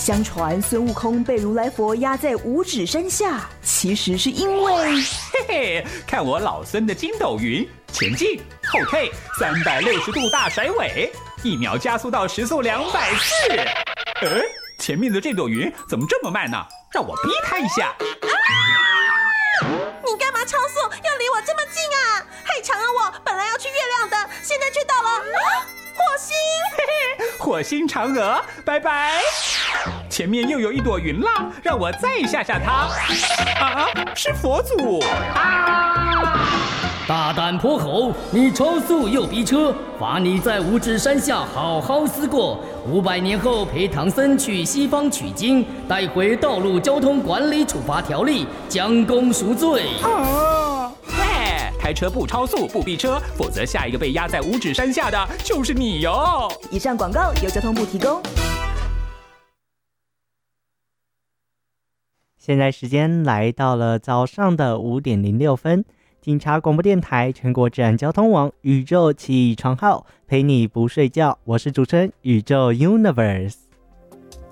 相传孙悟空被如来佛压在五指山下，其实是因为嘿嘿，看我老孙的筋斗云，前进后退360度大甩尾，1秒加速到时速240。前面的这朵云怎么这么慢呢？让我逼他一下。 你干嘛超速？要离我这么近啊？害长啊！我本来要去月亮的，现在却到了火星。 嘿嘿，火星嫦娥，拜拜。前面又有一朵云啦，让我再吓吓他。啊，是佛祖啊！ 大胆泼猴，你超速又逼车，罚你在五指山下好好思过。500年后陪唐僧去西方取经，带回道路交通管理处罚条例，将功赎罪。 开车不超速不逼车，否则下一个被压在五指山下的就是你哟。 以上广告由交通部提供。 现在时间来到了早上的5点06分，警察广播电台全国治安交通网宇宙起床号，陪你不睡觉，我是主持人宇宙 Universe。